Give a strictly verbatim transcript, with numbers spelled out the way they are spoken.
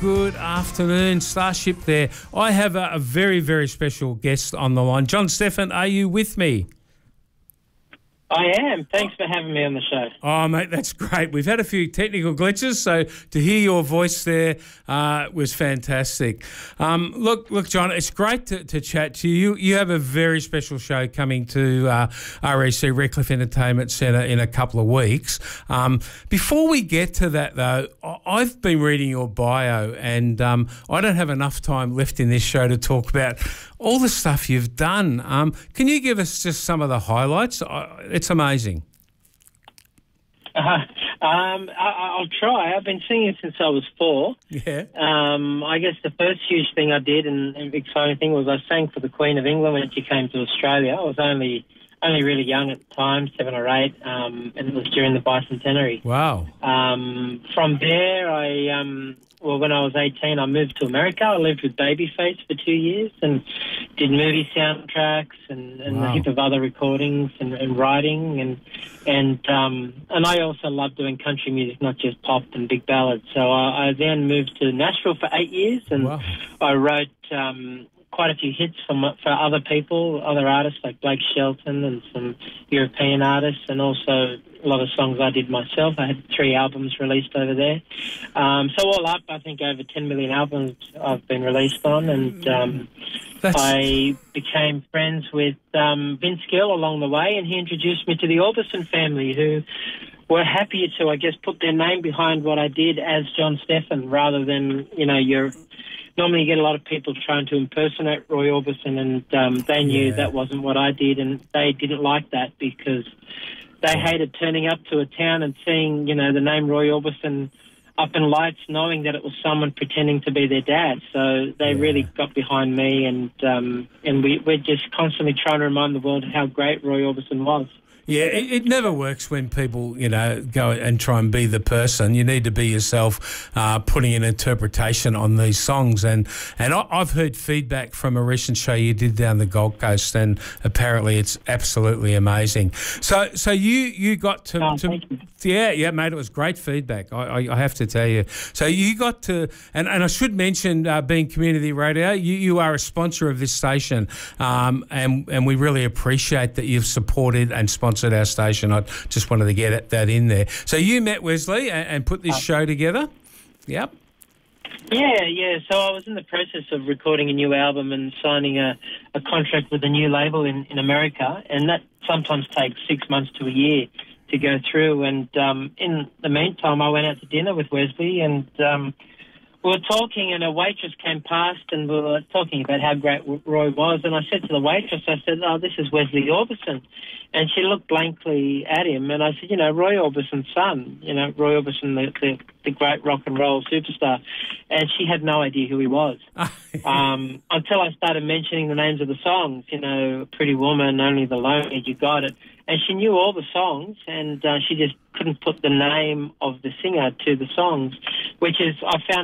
Good afternoon, Starship there. I have a, a very, very special guest on the line. John Steffan, are you with me? I am. Thanks for having me on the show. Oh, mate, that's great. We've had a few technical glitches, so to hear your voice there uh, was fantastic. Um, look, look, John, it's great to, to chat to you. You have a very special show coming to uh, R E C, Redcliffe Entertainment Centre, in a couple of weeks. Um, before we get to that, though, I've been reading your bio, and um, I don't have enough time left in this show to talk about all the stuff you've done. Um, can you give us just some of the highlights? It's amazing. Uh, um, I, I'll try. I've been singing since I was four. Yeah. Um, I guess the first huge thing I did and, and exciting thing was I sang for the Queen of England when she came to Australia. I was only only really young at the time, seven or eight, um, and it was during the bicentenary. Wow. Um, from there, I um, well, when I was eighteen, I moved to America. I lived with Babyface for two years and did movie soundtracks and, and Wow. a heap of other recordings and, and writing, and and um, and I also love doing country music, not just pop and big ballads. So I, I then moved to Nashville for eight years, and Wow. I wrote um, quite a few hits for, for other people, other artists like Blake Shelton and some European artists, and also a lot of songs I did myself. I had three albums released over there. Um, so all up, I think over ten million albums I've been released on, and um, That's... I became friends with um, Vince Gill along the way, and he introduced me to the Orbison family, who were happier to, I guess, put their name behind what I did as John Steffan, rather than, you know, your... Normally you get a lot of people trying to impersonate Roy Orbison, and um, they knew Yeah. that wasn't what I did, and they didn't like that because they hated turning up to a town and seeing, you know, the name Roy Orbison up in lights, knowing that it was someone pretending to be their dad. So they Yeah. really got behind me, and um, and we, we're just constantly trying to remind the world how great Roy Orbison was. Yeah, it, it never works when people, you know, go and try and be the person. You need to be yourself, uh, putting an interpretation on these songs. And and I, I've heard feedback from a recent show you did down the Gold Coast, and apparently it's absolutely amazing. So so you, you got to... Oh, to thank you. Yeah, yeah, mate, it was great feedback, I, I, I have to tell you. So you got to... And, and I should mention, uh, being community radio, you, you are a sponsor of this station, um, and, and we really appreciate that you've supported and sponsored our station. I just wanted to get that in there. So you met Wesley and, and put this show together? Yep. Yeah, yeah. So I was in the process of recording a new album and signing a, a contract with a new label in, in America, and that sometimes takes six months to a year to go through. And um, in the meantime, I went out to dinner with Wesley, and um, we were talking, and a waitress came past, and we were talking about how great Roy was. And I said to the waitress, I said, "Oh, this is Wesley Orbison." And she looked blankly at him, and I said, "You know, Roy Orbison's son, you know, Roy Orbison, the, the, the great rock and roll superstar." And she had no idea who he was um, until I started mentioning the names of the songs, you know, Pretty Woman, Only the Lonely, You Got It. And she knew all the songs, and uh, she just couldn't put the name of the singer to the songs, which is, I found